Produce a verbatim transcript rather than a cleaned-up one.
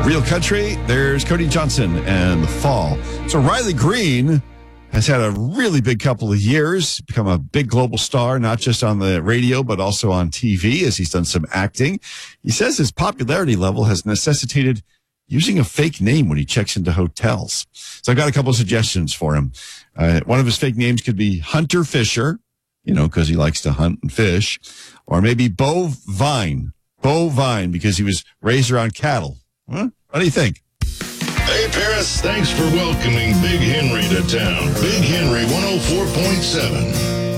Real Country, there's Cody Johnson and The Fall. So Riley Green has had a really big couple of years, become a big global star, not just on the radio, but also on T V as he's done some acting. He says his popularity level has necessitated using a fake name when he checks into hotels. So I've got a couple of suggestions for him. Uh, one of his fake names could be Hunter Fisher, you know, because he likes to hunt and fish, or maybe Bo Vine, Bo Vine, because he was raised around cattle. Huh? What do you think? Hey, Paris, thanks for welcoming Big Henry to town. Big Henry one oh four point seven.